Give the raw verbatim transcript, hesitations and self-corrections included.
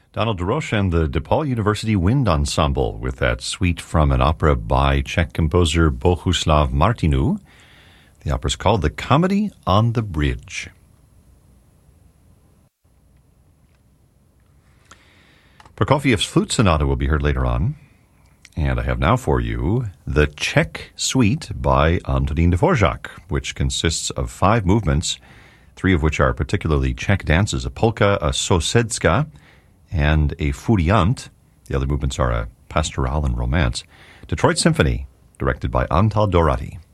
Donald DeRoche and the DePaul University Wind Ensemble with that suite from an opera by Czech composer Bohuslav Martinu. The opera is called The Comedy on the Bridge. Prokofiev's Flute Sonata will be heard later on. And I have now for you the Czech Suite by Antonín Dvořák, which consists of five movements, three of which are particularly Czech dances, a polka, a sousedska, and a furiant. The other movements are a pastoral and romance. Detroit Symphony, directed by Antal Dorati.